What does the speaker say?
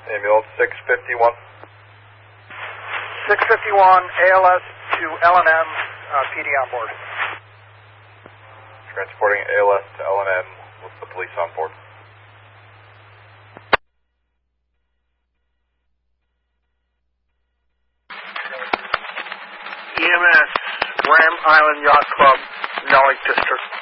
Ambulance 651. 651 ALS to LNM, PD on board. Transporting ALS to LNM with the police on board. EMS, Ram Island Yacht Club, Lake District.